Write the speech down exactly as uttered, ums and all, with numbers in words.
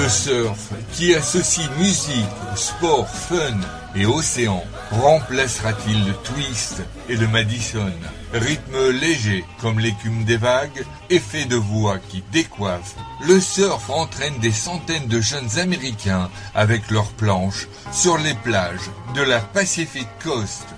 Le surf, qui associe musique, sport, fun et océan, remplacera-t-il le twist et le Madison? Rythme léger comme l'écume des vagues, effet de voix qui décoiffe, le surf entraîne des centaines de jeunes Américains avec leurs planches sur les plages de la Pacific Coast.